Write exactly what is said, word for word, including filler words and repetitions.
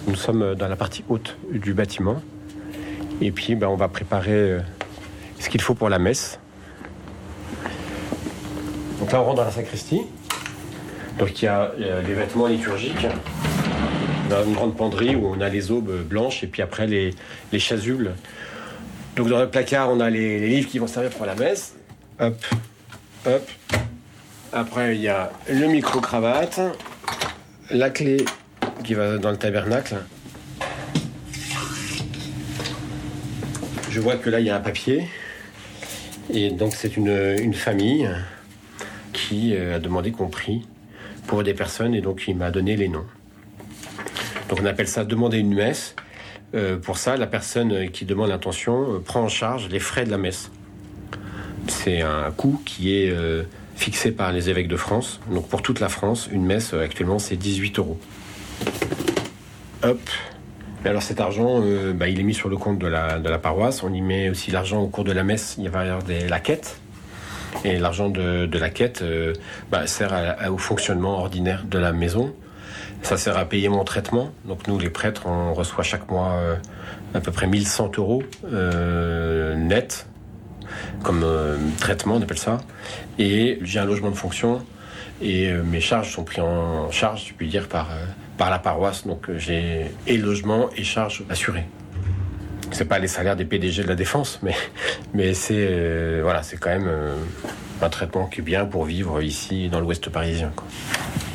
nous sommes dans la partie haute du bâtiment. Et puis, ben, on va préparer ce qu'il faut pour la messe. Donc là, on rentre dans la sacristie. Donc il y a, il y a les vêtements liturgiques. On a une grande penderie où on a les aubes blanches et puis après les, les chasubles. Donc dans le placard, on a les, les livres qui vont servir pour la messe. Hop, hop. Après, il y a le micro-cravate, la clé qui va dans le tabernacle. Je vois que là, il y a un papier. Et donc, c'est une, une famille qui a demandé qu'on prie pour des personnes. Et donc, il m'a donné les noms. Donc, on appelle ça demander une messe. Euh, pour ça, la personne qui demande l'intention euh, prend en charge les frais de la messe. C'est un coût qui est euh, fixé par les évêques de France. Donc, pour toute la France, une messe, euh, actuellement, c'est dix-huit euros. Hop. Mais alors cet argent, euh, bah, il est mis sur le compte de la, de la paroisse. On y met aussi l'argent au cours de la messe. Il va y avoir des, la quête. Et l'argent de, de la quête euh, bah, sert à, à, au fonctionnement ordinaire de la maison. Ça sert à payer mon traitement. Donc nous, les prêtres, on reçoit chaque mois euh, à peu près mille cent euros euh, net comme euh, traitement, on appelle ça. Et j'ai un logement de fonction. Et euh, mes charges sont prises en charge, je puis dire, par... Euh, par la paroisse, donc j'ai et logement et charges assurées. C'est pas les salaires des P D G de la Défense, mais, mais c'est, euh, voilà, c'est quand même euh, un traitement qui est bien pour vivre ici dans l'Ouest parisien, quoi.